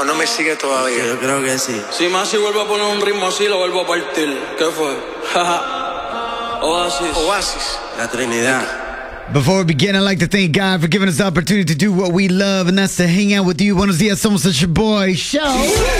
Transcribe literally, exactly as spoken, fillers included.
no me sigue todavía? Yo creo que sí. Si más si vuelvo a poner un ritmo así, lo vuelvo a partir. ¿Qué fue? Oasis. Oasis. La Trinidad. Before we begin, I'd like to thank God for giving us the opportunity to do what we love, and that's to hang out with you. Buenos dias, somos your boy, Show.